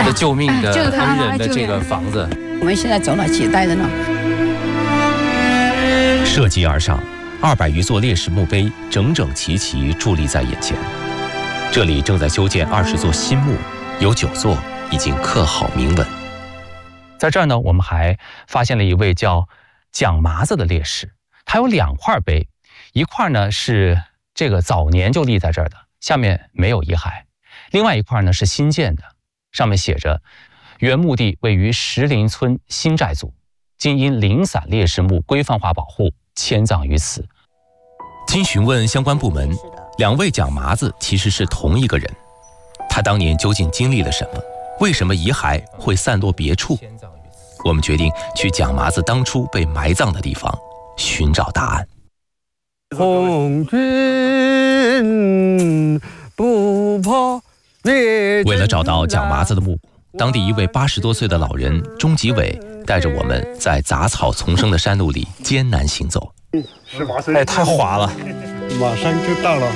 的救命的恩人的这个房子。 我们现在走了几代人了。 涉级而上，200余座烈士墓碑整整齐齐伫立在眼前。这里正在修建20座新墓，有9座已经刻好铭文。在这儿呢，我们还发现了一位叫蒋麻子的烈士，他有2块碑，一块呢是这个早年就立在这儿的，下面没有遗骸；另外一块呢是新建的，上面写着原墓地位于石林村新寨组，今因零散烈士墓规范化保护，迁葬于此。经询问相关部门，2位蒋麻子其实是同一个人。他当年究竟经历了什么？为什么遗骸会散落别处？我们决定去蒋麻子当初被埋葬的地方寻找答案。 红军不怕烈。 为了找到蒋麻子的墓，当地一位80多岁的老人钟吉伟带着我们在杂草丛生的山路里艰难行走。 哎，太滑了， 马上就到了。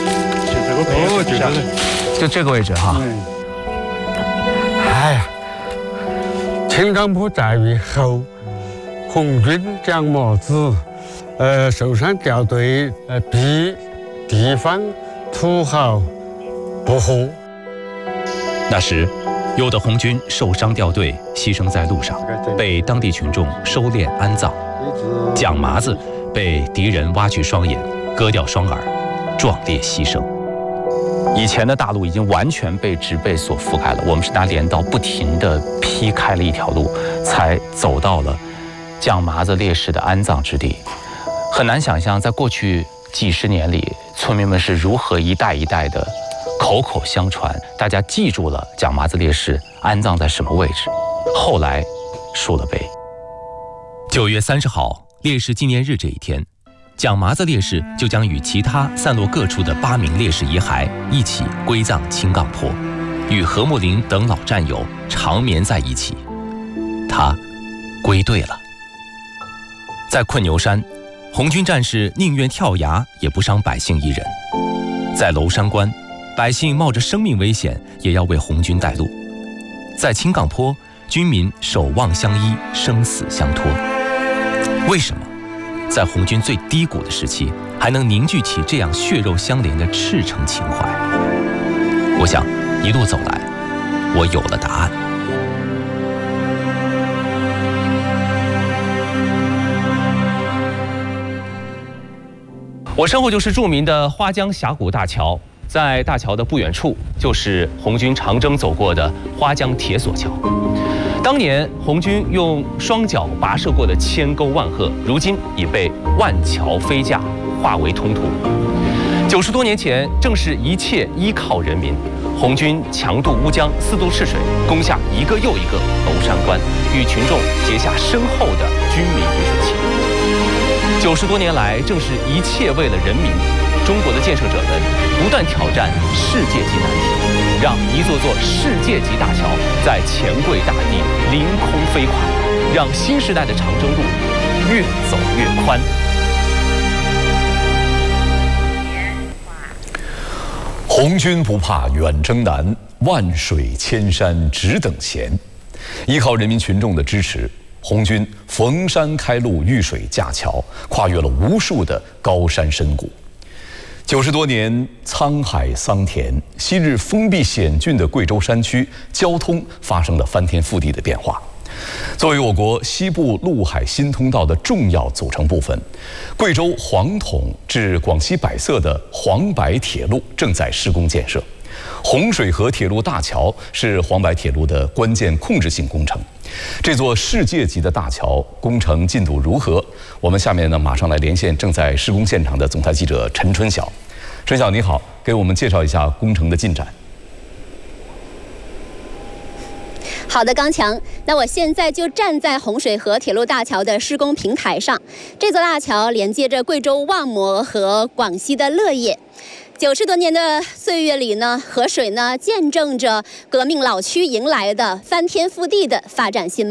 就这个位置哈。 哎呀，青冈坡在以后，红军将麻子，受伤掉队，逼地方土豪不和。 那时，有的红军受伤掉队，牺牲在路上，被当地群众收敛安葬。蒋麻子被敌人挖去双眼，割掉双耳，壮烈牺牲。以前的大路已经完全被植被所覆盖了，我们是拿镰刀不停地劈开了一条路，才走到了蒋麻子烈士的安葬之地。很难想象，在过去几十年里，村民们是如何一代一代的口口相传，大家记住了蒋麻子烈士安葬在什么位置，后来竖了碑。9月30号，烈士纪念日这一天，蒋麻子烈士就将与其他散落各处的8名烈士遗骸一起归葬青冈坡，与何木林等老战友长眠在一起。他归队了。在困牛山，红军战士宁愿跳崖也不伤百姓一人。在娄山关，百姓冒着生命危险也要为红军带路。在青冈坡，军民守望相依，生死相托。为什么在红军最低谷的时期，还能凝聚起这样血肉相连的赤诚情怀？我想，一路走来，我有了答案。我身后就是著名的花江峡谷大桥，在大桥的不远处，就是红军长征走过的花江铁索桥。当年红军用双脚跋涉过的千沟万壑，如今已被万桥飞架化为通途。90多年前，正是一切依靠人民，红军强渡乌江，四渡赤水，攻下一个又一个娄山关，与群众结下深厚的军民鱼水情。90多年来，正是一切为了人民，中国的建设者们不断挑战世界级难题，让一座座世界级大桥在钱柜大地凌空飞跨，让新时代的长征路越走越宽。 红军不怕远征难，万水千山只等闲。依靠人民群众的支持，红军逢山开路，遇水架桥，跨越了无数的高山深谷。90多年沧海桑田，昔日封闭险峻的贵州山区交通发生了翻天覆地的变化。作为我国西部陆海新通道的重要组成部分，贵州黄统至广西百色的黄白铁路正在施工建设。洪水河铁路大桥是黄白铁路的关键控制性工程。这座世界级的大桥工程进度如何？我们下面呢马上来连线正在施工现场的总台记者陈春晓。春晓你好，给我们介绍一下工程的进展。 好的，刚强。那我现在就站在洪水河铁路大桥的施工平台上。这座大桥连接着贵州望谟和广西的乐业。90多年的岁月里呢，河水呢见证着革命老区迎来的翻天覆地的发展新貌。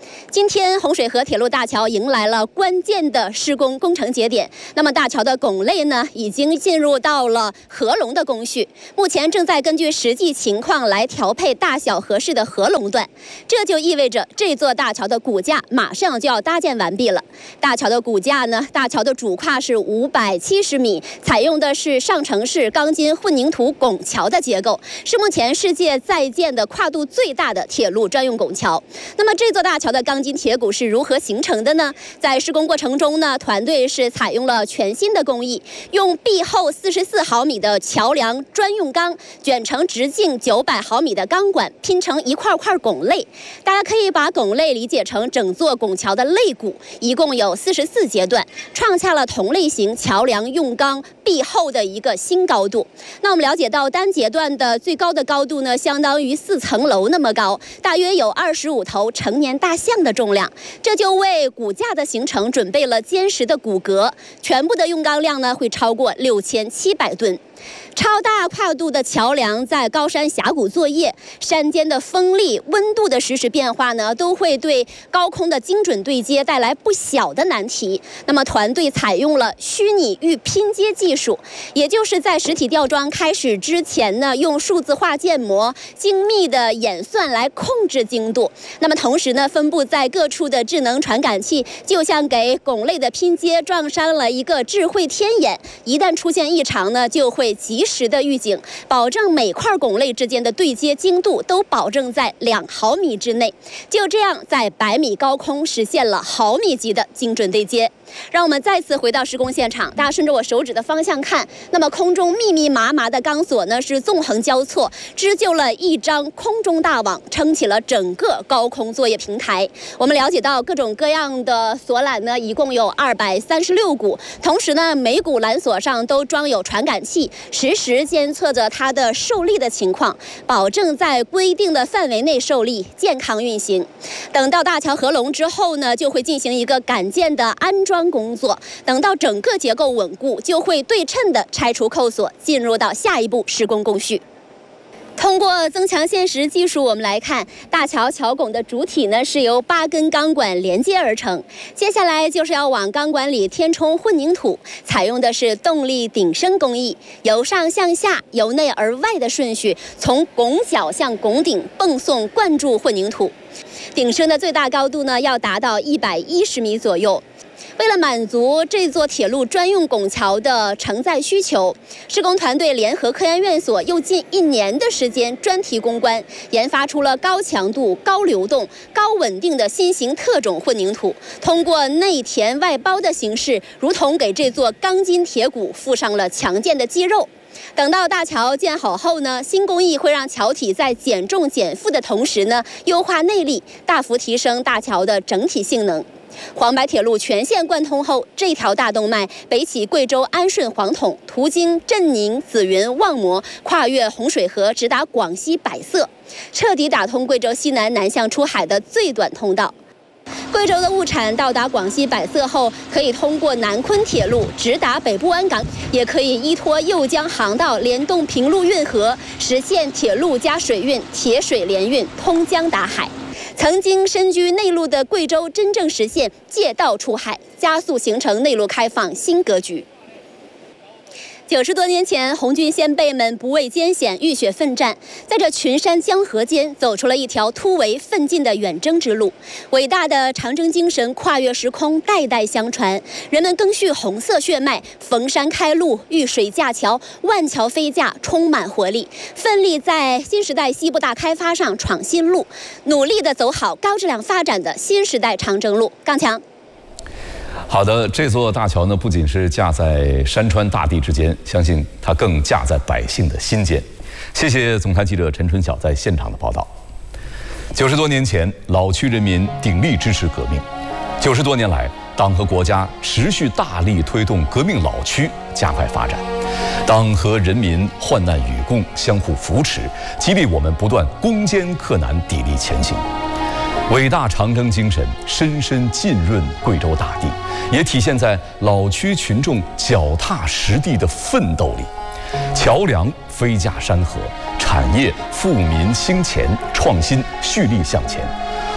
今天洪水河铁路大桥迎来了关键的施工工程节点。那么大桥的拱肋呢，已经进入到了合龙的工序，目前正在根据实际情况来调配大小合适的合龙段。这就意味着这座大桥的骨架马上就要搭建完毕了。大桥的骨架呢，大桥的主跨是570米，采用的是上承式钢筋混凝土拱桥的结构，是目前世界在建的跨度最大的铁路专用拱桥。那么这座大桥的钢筋铁骨是如何形成的呢？在施工过程中呢，团队是采用了全新的工艺，用壁厚44毫米的桥梁专用钢卷成直径900毫米的钢管，拼成一块块拱肋。大家可以把拱肋理解成整座拱桥的肋骨，一共有44节段，创下了同类型桥梁用钢壁厚的一个新高度。那我们了解到，单节段的最高的高度呢，相当于4层楼那么高，大约有25头成年大象的重量，这就为骨架的形成准备了坚实的骨骼。全部的用钢量呢，会超过6700吨。超大跨度的桥梁在高山峡谷作业，山间的风力、温度的实时变化呢，都会对高空的精准对接带来不小的难题。那么团队采用了虚拟预拼接技术，也就是在实体吊装开始之前呢，用数字化建模精密的演算来控制精度。那么同时呢，分布在各处的智能传感器就像给拱肋的拼接撞上了一个智慧天眼，一旦出现异常呢，就会及时的预警，保证每块拱肋之间的对接精度都保证在2毫米之内。就这样，在100米高空实现了毫米级的精准对接。让我们再次回到施工现场，大家顺着我手指的方向看，那么空中密密麻麻的钢索呢是纵横交错，织就了一张空中大网，撑起了整个高空作业平台。我们了解到，各种各样的索缆呢，一共有236股，同时呢，每股缆索上都装有传感器，实时监测着它的受力的情况，保证在规定的范围内受力，健康运行。等到大桥合龙之后呢，就会进行一个赶件的安装工作，等到整个结构稳固，就会对称的拆除扣索，进入到下一步施工工序。通过增强现实技术，我们来看大桥桥拱的主体呢是由8根钢管连接而成，接下来就是要往钢管里填充混凝土，采用的是动力顶升工艺，由上向下、由内而外的顺序，从拱角向拱顶泵送灌注混凝土。顶升的最大高度呢要达到110米左右。为了满足这座铁路专用拱桥的承载需求，施工团队联合科研院所又近1年的时间专题攻关，研发出了高强度、高流动、高稳定的新型特种混凝土，通过内填外包的形式，如同给这座钢筋铁骨附上了强健的肌肉。等到大桥建好后呢，新工艺会让桥体在减重减负的同时呢，优化内力，大幅提升大桥的整体性能。黄白铁路全线贯通后，这条大动脉北起贵州安顺黄统，途经镇宁、紫云、望摩，跨越洪水河，直达广西百色，彻底打通贵州西南南向出海的最短通道。贵州的物产到达广西百色后，可以通过南昆铁路直达北部湾港，也可以依托右江航道联动平陆运河，实现铁路加水运、铁水联运，通江达海。曾经身居内陆的贵州，真正实现借道出海，加速形成内陆开放新格局。90多年前，红军先辈们不畏艰险，浴血奋战，在这群山江河间走出了一条突围奋进的远征之路。伟大的长征精神跨越时空，代代相传。人们赓续红色血脉，逢山开路，遇水架桥，万桥飞架，充满活力，奋力在新时代西部大开发上闯新路，努力地走好高质量发展的新时代长征路。杠强。 好的，这座大桥呢，不仅是架在山川大地之间，相信它更架在百姓的心间。谢谢总台记者陈春晓在现场的报道。90多年前，老区人民鼎力支持革命；90多年来，党和国家持续大力推动革命老区加快发展。党和人民患难与共，相互扶持，激励我们不断攻坚克难，砥砺前行。伟大长征精神深深浸润贵州大地，也体现在老区群众脚踏实地的奋斗里。桥梁飞架山河，产业富民兴前，创新蓄力向前。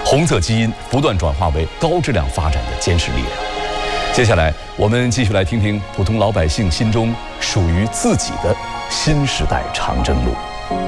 红色基因不断转化为高质量发展的坚实力量。接下来，我们继续来听听普通老百姓心中属于自己的新时代长征路。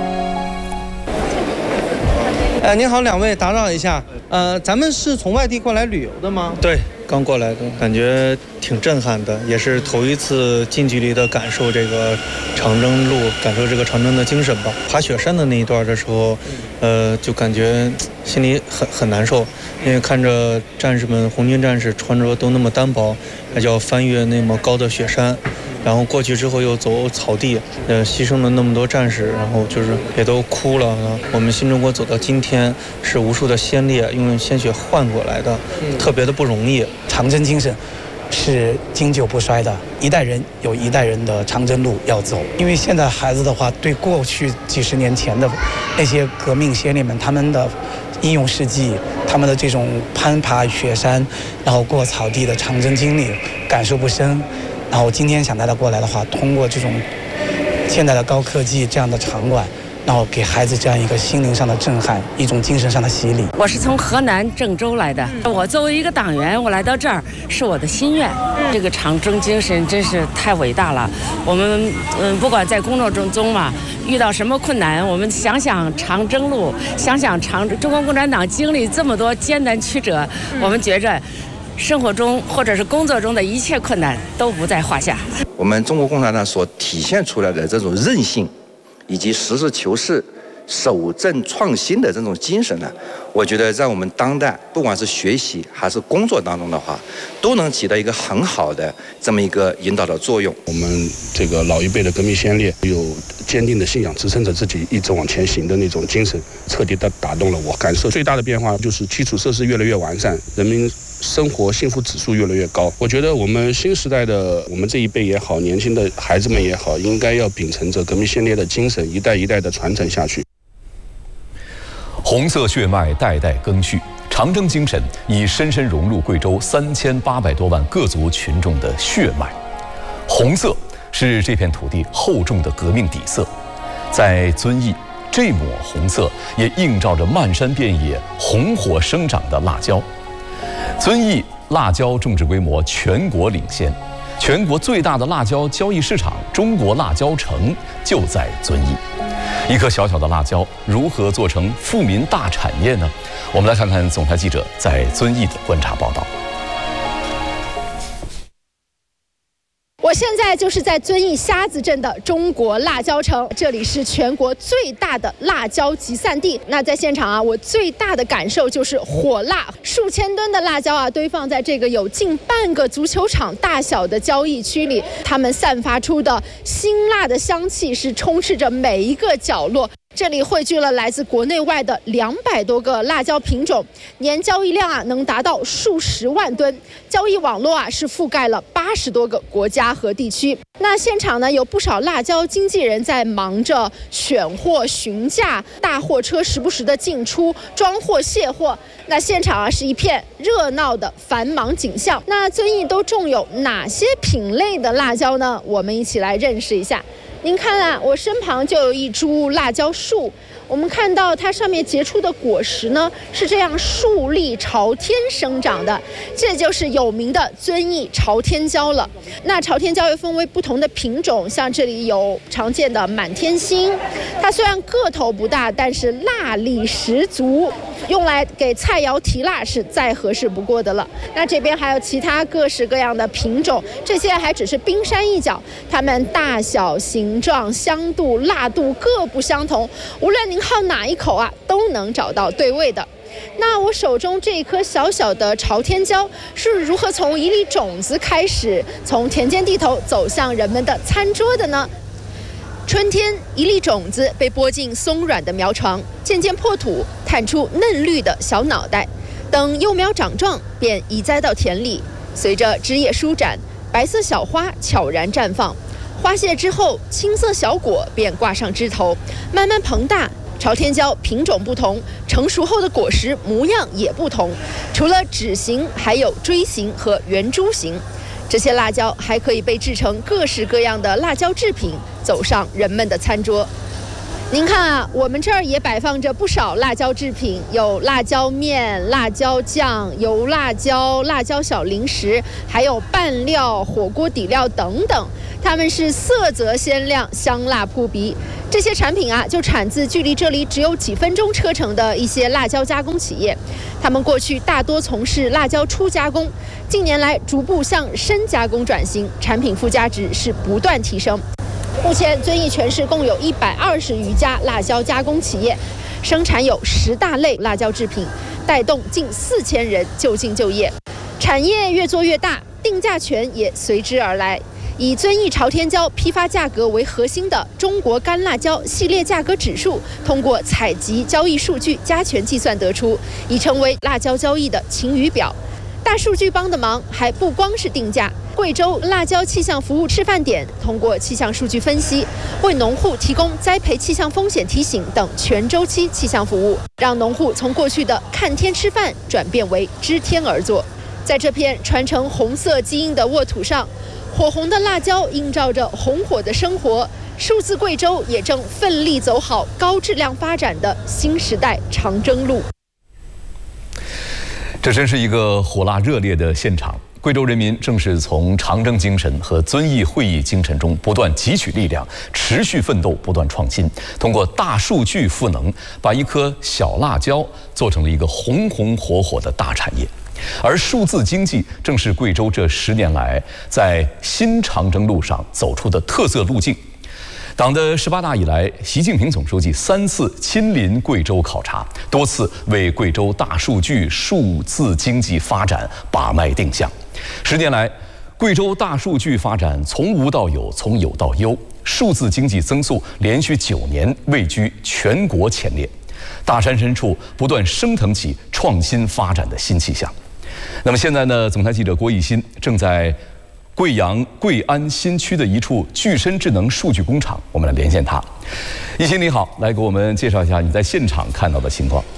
您好，两位，打扰一下，咱们是从外地过来旅游的吗？ 对，刚过来的，感觉挺震撼的，也是头一次近距离的感受这个长征路，感受这个长征的精神吧。爬雪山的那一段的时候，就感觉心里很难受，因为看着战士们，红军战士穿着都那么单薄，还要翻越那么高的雪山。然后过去之后又走草地，牺牲了那么多战士，然后就是也都哭了。我们新中国走到今天，是无数的先烈用鲜血换过来的，特别的不容易。 长征精神是经久不衰的，一代人有一代人的长征路要走。因为现在孩子的话，对过去几十年前的那些革命先烈们，他们的英勇事迹，他们的这种攀爬雪山，然后过草地的长征经历，感受不深。然后今天想带他过来的话，通过这种现代的高科技这样的场馆，然后给孩子这样一个心灵上的震撼，一种精神上的洗礼。 我是从河南郑州来的，我作为一个党员，我来到这儿是我的心愿。这个长征精神真是太伟大了。我们不管在工作中嘛，遇到什么困难，我们想想长征路，想想中国共产党经历这么多艰难曲折，我们觉着生活中或者是工作中的一切困难都不在话下。 我们中国共产党所体现出来的这种韧性，以及实事求是、守正创新的这种精神呢，我觉得在我们当代，不管是学习还是工作当中的话，都能起到一个很好的这么一个引导的作用。 我们这个老一辈的革命先烈有坚定的信仰支撑着自己一直往前行的那种精神，彻底的打动了我。感受最大的变化就是基础设施越来越完善，人民生活幸福指数越来越高。我觉得我们新时代的我们这一辈也好，年轻的孩子们也好，应该要秉承着革命先烈的精神，一代一代的传承下去。 红色血脉代代更续，长征精神已深深融入贵州3800多万各族群众的血脉。红色是这片土地厚重的革命底色，在遵义，这抹红色也映照着漫山遍野红火生长的辣椒。遵义辣椒种植规模全国领先，全国最大的辣椒交易市场中国辣椒城就在遵义。一颗小小的辣椒如何做成富民大产业呢？我们来看看总台记者在遵义的观察报道。 我现在就是在遵义虾子镇的中国辣椒城，这里是全国最大的辣椒集散地。那在现场啊，我最大的感受就是火辣，数千吨的辣椒啊堆放在这个有近半个足球场大小的交易区里，它们散发出的辛辣的香气是充斥着每一个角落。这里汇聚了来自国内外的200多个辣椒品种，年交易量啊能达到数十万吨，交易网络啊是覆盖了80多个国家和地区。那现场呢有不少辣椒经纪人在忙着选货询价，大货车时不时的进出装货卸货。那现场啊是一片热闹的繁忙景象。那遵义都种有哪些品类的辣椒呢？我们一起来认识一下。您看啊，我身旁就有一株辣椒树，我们看到它上面结出的果实呢是这样竖立朝天生长的，这就是有名的遵义朝天椒了。那朝天椒又分为不同的品种，像这里有常见的满天星，它虽然个头不大，但是辣力十足，用来给菜肴提辣是再合适不过的了。那这边还有其他各式各样的品种，这些还只是冰山一角，它们大小形状、香度、辣度各不相同，无论您好哪一口啊，都能找到对味的。那我手中这一颗小小的朝天椒是如何从一粒种子开始，从田间地头走向人们的餐桌的呢？春天，一粒种子被播进松软的苗床，渐渐破土，探出嫩绿的小脑袋。等幼苗长壮，便移栽到田里。随着枝叶舒展，白色小花悄然绽放。花谢之后，青色小果便挂上枝头，慢慢膨大。朝天椒品种不同，成熟后的果实模样也不同，除了指形，还有锥形和圆珠形。这些辣椒还可以被制成各式各样的辣椒制品，走上人们的餐桌。 您看啊，我们这儿也摆放着不少辣椒制品，有辣椒面、辣椒酱、油辣椒、辣椒小零食，还有拌料、火锅底料等等。它们是色泽鲜亮、香辣扑鼻。这些产品啊，就产自距离这里只有几分钟车程的一些辣椒加工企业。他们过去大多从事辣椒初加工，近年来逐步向深加工转型，产品附加值是不断提升。目前遵义全市共有120余家辣椒加工企业，生产有10大类辣椒制品，带动近4000人就近就业。产业越做越大，定价权也随之而来。以遵义朝天椒批发价格为核心的中国干辣椒系列价格指数，通过采集交易数据加权计算得出，已成为辣椒交易的晴雨表。大数据帮的忙还不光是定价，贵州辣椒气象服务示范点通过气象数据分析，为农户提供栽培气象风险提醒等全周期气象服务，让农户从过去的看天吃饭转变为知天而作。在这片传承红色基因的沃土上，火红的辣椒映照着红火的生活，数字贵州也正奋力走好高质量发展的新时代长征路。 这真是一个火辣热烈的现场。贵州人民正是从长征精神和遵义会议精神中不断汲取力量，持续奋斗，不断创新，通过大数据赋能，把一颗小辣椒做成了一个红红火火的大产业。而数字经济正是贵州这10年来在新长征路上走出的特色路径。党的18大以来，习近平总书记3次亲临贵州考察，多次为贵州大数据、数字经济发展把脉定向。10年来，贵州大数据发展从无到有，从有到优，数字经济增速连续9年位居全国前列。大山深处不断升腾起创新发展的新气象。那么现在呢，总台记者郭艺新正在贵阳贵安新区的一处具身智能数据工厂，我们来连线他。艺新你好，来给我们介绍一下你在现场看到的情况。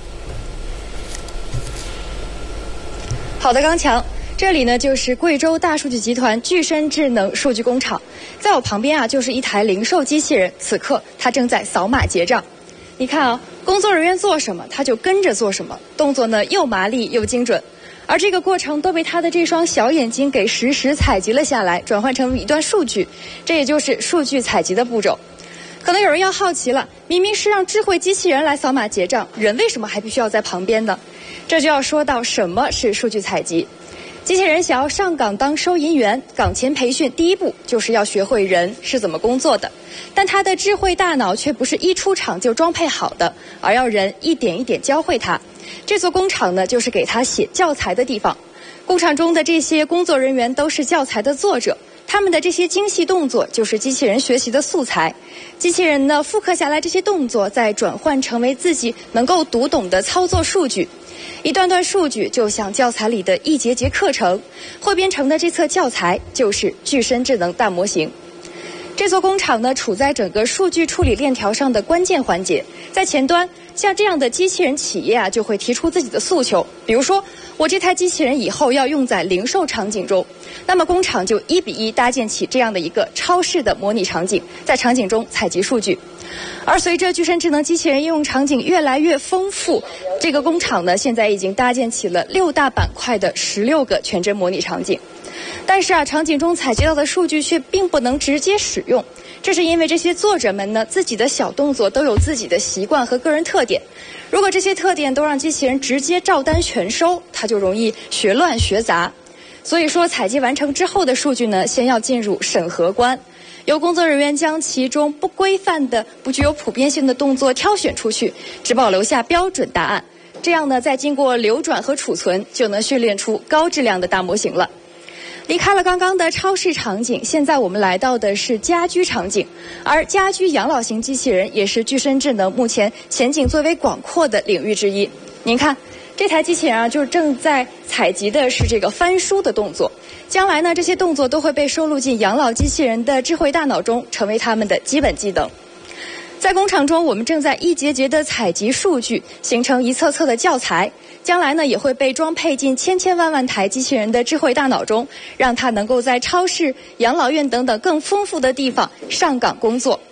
好的，刚强，这里呢就是贵州大数据集团具身智能数据工厂，在我旁边啊就是一台零售机器人，此刻它正在扫码结账。你看啊，工作人员做什么，它就跟着做什么，动作呢又麻利又精准。而这个过程都被他的这双小眼睛给实时采集了下来，转换成一段数据，这也就是数据采集的步骤。可能有人要好奇了，明明是让智慧机器人来扫码结账，人为什么还必须要在旁边呢？这就要说到什么是数据采集。机器人想要上岗当收银员，岗前培训第一步就是要学会人是怎么工作的，但他的智慧大脑却不是一出厂就装配好的，而要人一点一点教会他。这座工厂呢，就是给他写教材的地方。工厂中的这些工作人员都是教材的作者，他们的这些精细动作就是机器人学习的素材。机器人呢，复刻下来这些动作，再转换成为自己能够读懂的操作数据。一段段数据就像教材里的一节节课程，汇编成的这册教材就是具身智能大模型。这座工厂呢，处在整个数据处理链条上的关键环节。在前端，像这样的机器人企业啊，就会提出自己的诉求，比如说，我这台机器人以后要用在零售场景中，那么工厂就1比1搭建起这样的一个超市的模拟场景，在场景中采集数据。而随着具身智能机器人应用场景越来越丰富，这个工厂呢，现在已经搭建起了6大板块的16个全真模拟场景。但是啊，场景中采集到的数据却并不能直接使用，这是因为这些作者们呢，自己的小动作都有自己的习惯和个人特点。如果这些特点都让机器人直接照单全收，它就容易学乱学杂。所以说，采集完成之后的数据呢，先要进入审核关，由工作人员将其中不规范的、不具有普遍性的动作挑选出去，只保留下标准答案。这样呢，再经过流转和储存，就能训练出高质量的大模型了。离开了刚刚的超市场景，现在我们来到的是家居场景，而家居养老型机器人也是具身智能目前前景最为广阔的领域之一。您看，这台机器人啊，就是正在采集的是这个翻书的动作。将来呢，这些动作都会被收录进养老机器人的智慧大脑中，成为他们的基本技能。在工厂中，我们正在一节节的采集数据，形成一册册的教材。将来呢，也会被装配进千千万万台机器人的智慧大脑中，让它能够在超市、养老院等等更丰富的地方上岗工作。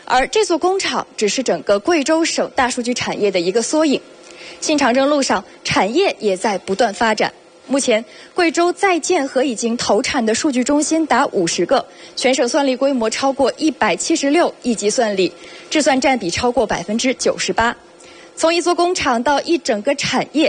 而这座工厂只是整个贵州省大数据产业的一个缩影。新长征路上，产业也在不断发展。目前，贵州在建和已经投产的数据中心达50个，全省算力规模超过176亿级算力，智算占比超过98%。从一座工厂到一整个产业，